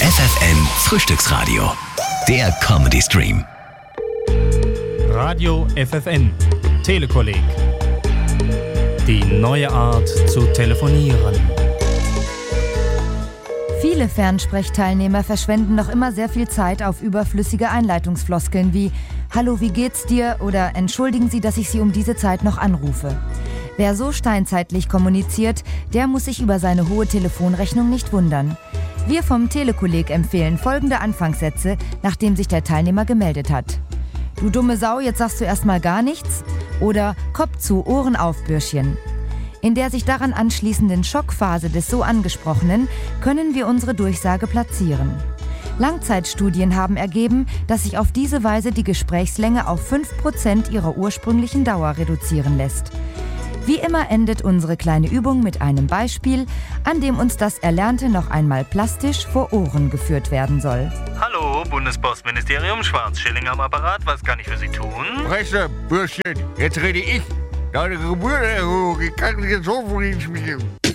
FFN Frühstücksradio. Der Comedy Stream. Radio FFN. Telekolleg. Die neue Art zu telefonieren. Viele Fernsprechteilnehmer verschwenden noch immer sehr viel Zeit auf überflüssige Einleitungsfloskeln wie »Hallo, wie geht's dir?« oder »Entschuldigen Sie, dass ich Sie um diese Zeit noch anrufe«. Wer so steinzeitlich kommuniziert, der muss sich über seine hohe Telefonrechnung nicht wundern. Wir vom Telekolleg empfehlen folgende Anfangssätze, nachdem sich der Teilnehmer gemeldet hat. »Du dumme Sau, jetzt sagst du erstmal gar nichts« oder »Kopf zu, Ohren auf, Bürschchen«. In der sich daran anschließenden Schockphase des so Angesprochenen können wir unsere Durchsage platzieren. Langzeitstudien haben ergeben, dass sich auf diese Weise die Gesprächslänge auf 5% ihrer ursprünglichen Dauer reduzieren lässt. Wie immer endet unsere kleine Übung mit einem Beispiel, an dem uns das Erlernte noch einmal plastisch vor Ohren geführt werden soll. Hallo, Bundespostministerium, Schwarzschilling am Apparat, was kann ich für Sie tun? Presse, Bürschchen, jetzt rede ich. Deine Gebührenerhöhung, ich kann jetzt so von Ihnen schmieren.